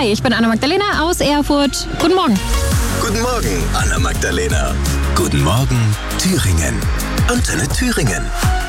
Hi, ich bin Anna-Magdalena aus Erfurt. Guten Morgen. Guten Morgen, Anna-Magdalena. Guten Morgen, Thüringen. Antenne Thüringen.